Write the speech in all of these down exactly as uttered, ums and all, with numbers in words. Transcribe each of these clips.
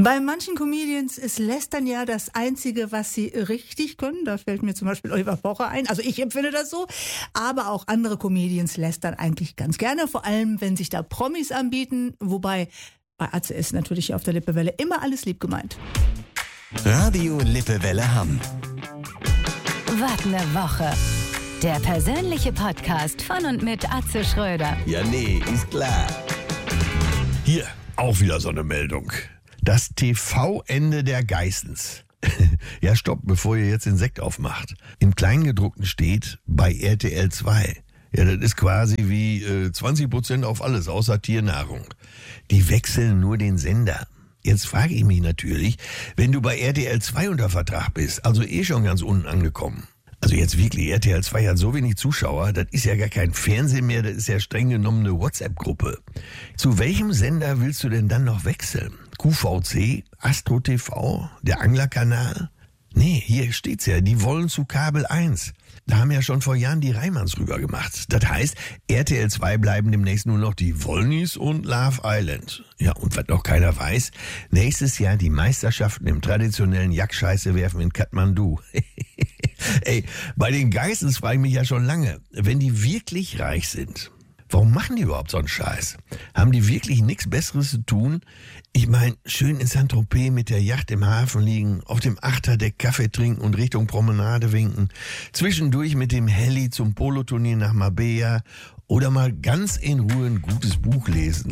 Bei manchen Comedians ist Lästern ja das Einzige, was sie richtig können. Da fällt mir zum Beispiel Oliver Pocher ein. Also ich empfinde das so. Aber auch andere Comedians lästern eigentlich ganz gerne. Vor allem, wenn sich da Promis anbieten. Wobei bei Atze ist natürlich auf der Lippewelle immer alles lieb gemeint. Radio Lippewelle Hamm. Was ne Woche. Der persönliche Podcast von und mit Atze Schröder. Ja, nee, ist klar. Hier, auch wieder so eine Meldung. Das T V-Ende der Geissens. Ja, stopp, bevor ihr jetzt den Sekt aufmacht. Im Kleingedruckten steht bei R T L zwei. Ja, das ist quasi wie äh, zwanzig Prozent auf alles, außer Tiernahrung. Die wechseln nur den Sender. Jetzt frage ich mich natürlich, wenn du bei R T L zwei unter Vertrag bist, also eh schon ganz unten angekommen. Also jetzt wirklich, R T L zwei hat so wenig Zuschauer, das ist ja gar kein Fernsehen mehr, das ist ja streng genommen eine WhatsApp-Gruppe. Zu welchem Sender willst du denn dann noch wechseln? Q V C, Astro T V, der Anglerkanal? Nee, hier steht's ja, die wollen zu Kabel eins. Da haben ja schon vor Jahren die Reimanns rüber gemacht. Das heißt, R T L zwei bleiben demnächst nur noch die Wollnys und Love Island. Ja, und was noch keiner weiß, nächstes Jahr die Meisterschaften im traditionellen Jackscheiße werfen in Kathmandu. Ey, bei den Geissens frage ich mich ja schon lange, wenn die wirklich reich sind, warum machen die überhaupt so einen Scheiß? Haben die wirklich nichts Besseres zu tun? Ich meine, schön in Saint-Tropez mit der Yacht im Hafen liegen, auf dem Achterdeck Kaffee trinken und Richtung Promenade winken, zwischendurch mit dem Heli zum Poloturnier nach Marbella oder mal ganz in Ruhe ein gutes Buch lesen.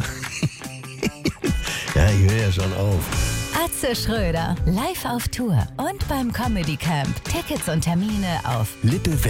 Ja, ich höre ja schon auf. Atze Schröder, live auf Tour und beim Comedy Camp. Tickets und Termine auf Lippewelle.